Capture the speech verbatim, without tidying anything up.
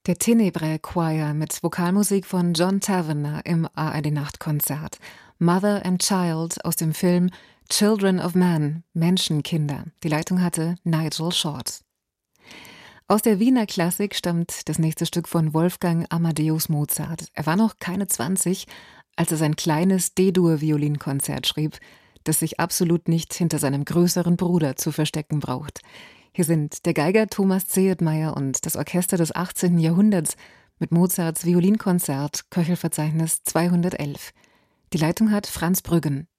Der Tenebrae Choir mit Vokalmusik von John Tavener im A R D-Nachtkonzert. Mother and Child aus dem Film Children of Man, Menschenkinder. Die Leitung hatte Nigel Short. Aus der Wiener Klassik stammt das nächste Stück von Wolfgang Amadeus Mozart. Er war noch keine zwanzig, als er sein kleines D-Dur-Violinkonzert schrieb, das sich absolut nicht hinter seinem größeren Bruder zu verstecken braucht. Hier sind der Geiger Thomas Zehetmeier und das Orchester des achtzehnten Jahrhunderts mit Mozarts Violinkonzert, Köchelverzeichnis zweihundertelf. Die Leitung hat Franz Brüggen.